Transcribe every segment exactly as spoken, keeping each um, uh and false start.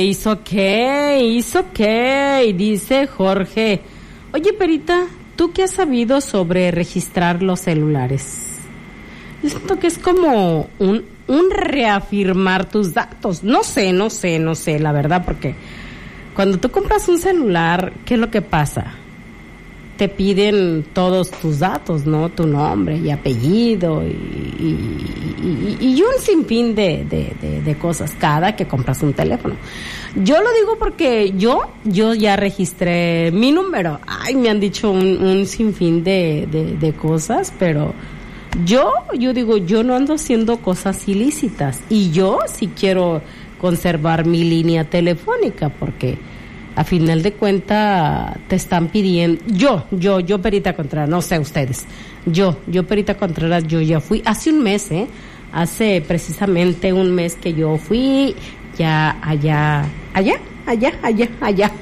It's okay, it's okay, dice Jorge. Oye, Perita, ¿tú qué has sabido sobre registrar los celulares? Yo siento que es como un, un reafirmar tus datos. No sé, no sé, no sé, la verdad, porque cuando tú compras un celular, ¿qué es lo que pasa? Te piden todos tus datos, ¿no? Tu nombre y apellido y, y, y, y un sinfín de, de, de, de cosas cada que compras un teléfono. Yo lo digo porque yo yo ya registré mi número. Ay, me han dicho un, un sinfín de, de, de cosas, pero yo, yo digo, yo no ando haciendo cosas ilícitas y yo sí quiero conservar mi línea telefónica porque a final de cuentas te están pidiendo, yo, yo, yo Perita Contreras, no sé ustedes, yo, yo Perita Contreras, yo ya fui, hace un mes, eh, hace precisamente un mes que yo fui ya allá, allá, allá, allá, allá,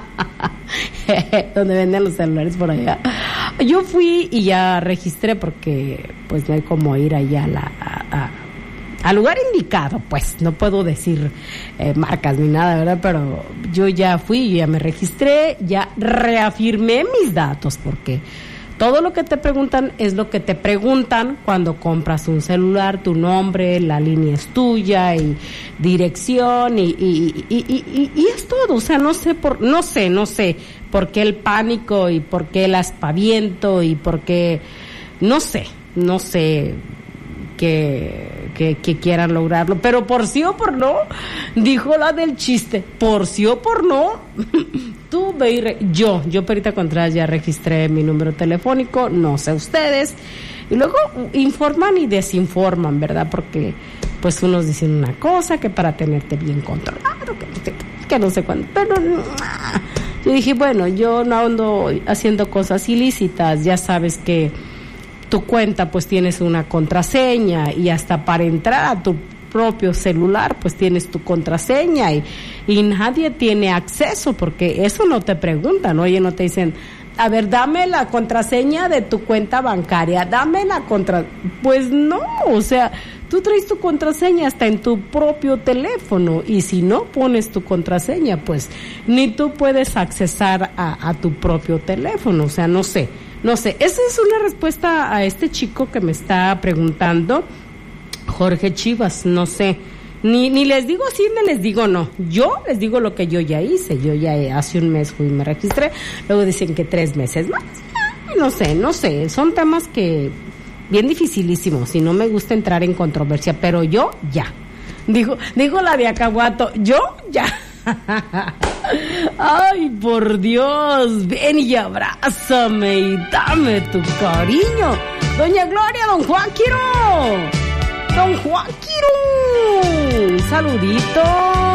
donde venden los celulares por allá, yo fui y ya registré porque pues no hay como ir allá a la, a, a al lugar indicado, pues, no puedo decir eh, marcas ni nada, ¿verdad? Pero yo ya fui, ya me registré, ya reafirmé mis datos, porque todo lo que te preguntan es lo que te preguntan cuando compras un celular, tu nombre, la línea es tuya, y dirección, y, y, y, y, y, y es todo, o sea, no sé, por, no sé, no sé por qué el pánico, y por qué el aspaviento, y por qué, no sé, no sé... Que, que, que quieran lograrlo, pero por sí o por no, dijo la del chiste, por sí o por no, tú ve y re, yo, yo Perita Contreras ya registré mi número telefónico, no sé ustedes, y luego informan y desinforman, ¿verdad? Porque pues unos dicen una cosa, que para tenerte bien controlado, que, que no sé cuándo, pero yo dije, bueno, yo no ando haciendo cosas ilícitas, ya sabes que tu cuenta pues tienes una contraseña y hasta para entrar a tu propio celular pues tienes tu contraseña y, y nadie tiene acceso porque eso no te preguntan, oye, no te dicen, a ver, dame la contraseña de tu cuenta bancaria, dame la contra... Pues no, o sea, tú traes tu contraseña hasta en tu propio teléfono y si no pones tu contraseña pues ni tú puedes accesar a, a tu propio teléfono, o sea, no sé. No sé, esa es una respuesta a este chico que me está preguntando, Jorge Chivas, no sé, ni ni les digo sí, ni les digo no, yo les digo lo que yo ya hice, yo ya hace un mes fui y me registré, luego dicen que tres meses más, no sé, no sé, son temas que bien dificilísimos y no me gusta entrar en controversia, pero yo ya, dijo, dijo la de Acahuato, yo ya. Ay, por Dios, ven y abrázame y dame tu cariño. Doña Gloria, don Joaquiro, don Joaquiro, un saludito.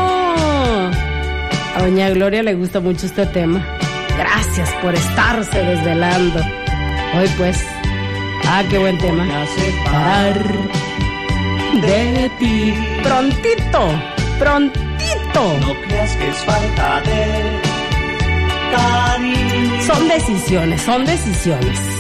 A doña Gloria le gusta mucho este tema. Gracias por estarse desvelando. Hoy pues, ah, qué buen tema. Separar de ti. Prontito, prontito. No creas que es falta de cariño. Son decisiones, son decisiones.